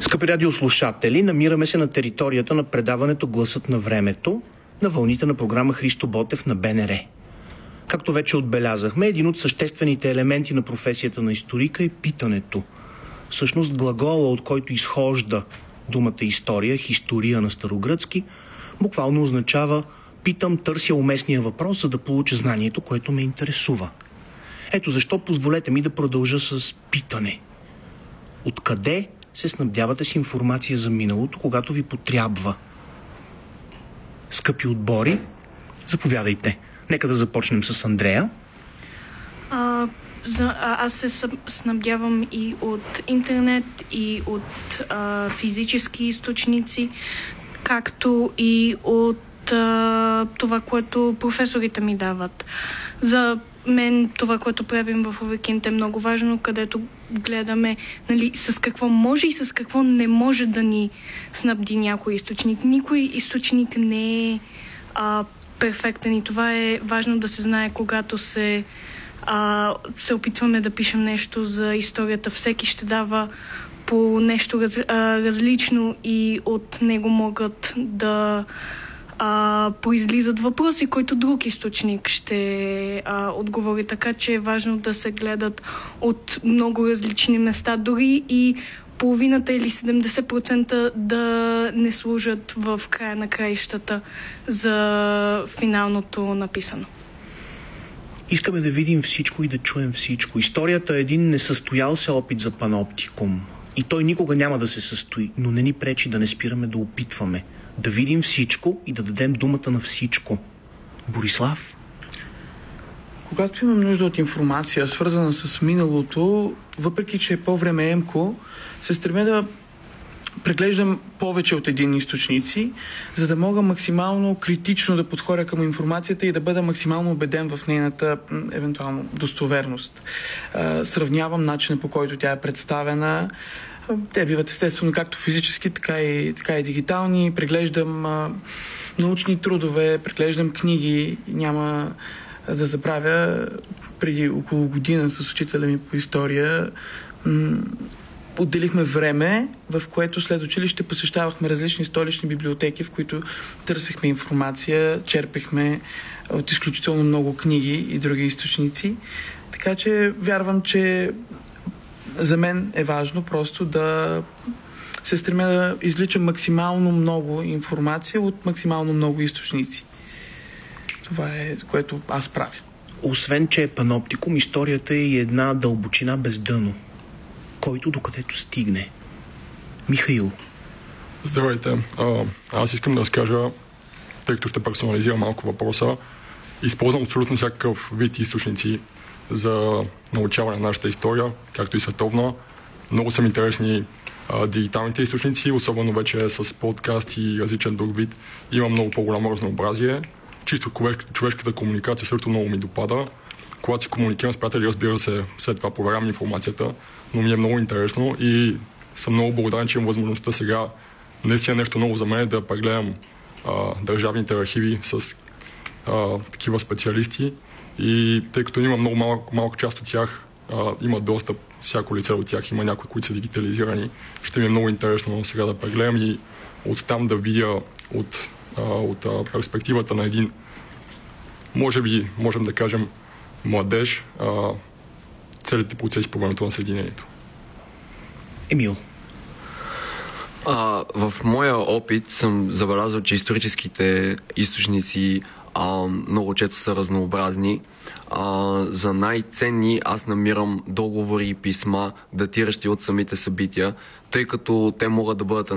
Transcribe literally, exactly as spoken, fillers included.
Скъпи радиослушатели, намираме се на територията на предаването Гласът на времето на вълните на програма Христо Ботев на Б Н Р. Както вече отбелязахме, един от съществените елементи на професията на историка е питането. Всъщност глагола, от който изхожда думата история, хистория на старогръцки, буквално означава питам, търся уместния въпрос, за да получа знанието, което ме интересува. Ето защо позволете ми да продължа с питане. Откъде се снабдявате с информация за миналото, когато ви потрябва? Скъпи отбори, заповядайте. Нека да започнем с Андрея. А, за, а, аз се снабдявам и от интернет, и от а, физически източници, както и от а, това, което професорите ми дават. За мен това, което правим в уикенд е много важно, където гледаме, нали, с какво може и с какво не може да ни снабди някой източник. Никой източник не е а, перфектен и това е важно да се знае, когато се, а, се опитваме да пишем нещо за историята. Всеки ще дава по нещо раз, а, различно и от него могат да а, произлизат въпроси, които друг източник ще а, отговори. Така че е важно да се гледат от много различни места, дори и половината или седемдесет процента да не служат в края на краищата за финалното написано. Искаме да видим всичко и да чуем всичко. Историята е един несъстоял се опит за паноптикум. И той никога няма да се състои, но не ни пречи да не спираме да опитваме. Да видим всичко и да дадем думата на всичко. Борислав? Когато имам нужда от информация, свързана с миналото, въпреки че е по-времеемко, се стремя да преглеждам повече от един източници, за да мога максимално критично да подходя към информацията и да бъда максимално убеден в нейната евентуално достоверност. Сравнявам начина, по който тя е представена. Те биват естествено както физически, така и, така и дигитални. Преглеждам а, научни трудове, преглеждам книги. Няма да забравя, преди около година с учителя ми по история м- отделихме време, в което след училище посещавахме различни столични библиотеки, в които търсехме информация, черпехме от изключително много книги и други източници. Така че вярвам, че за мен е важно просто да се стремя да извличам максимално много информация от максимално много източници. Това е, което аз правя. Освен, че е паноптикум, историята е и една дълбочина без дъно, който докъдето стигне. Михаил. Здравейте. А, аз искам да разкажа, тъй като ще персонализирам малко въпроса, използвам абсолютно всякакъв вид източници за научаване на нашата история, както и световна. Много са ми интересни а, дигиталните източници, особено вече с подкаст и различен друг вид. Има много по-голямо разнообразие. Чисто човешката комуникация също много ми допада. Когато се комуникирам с приятели, разбира се, след това проверявам информацията, но ми е много интересно и съм много благодарен, че имам възможността сега наистина нещо ново за мен да прегледам а, държавните архиви с а, такива специалисти. И тъй като има много малка, малка част от тях, а, има достъп, всяко лице от тях, има някои, които са дигитализирани. Ще ми е много интересно сега да прегледам и оттам да видя от, а, от а, перспективата на един, може би, можем да кажем, младеж, а, целите процеси по времето на Съединението. Емил. А, в моя опит съм забелязал, че историческите източници а, много често са разнообразни. А, за най-ценни аз намирам договори и писма, датиращи от самите събития, тъй като те могат да бъдат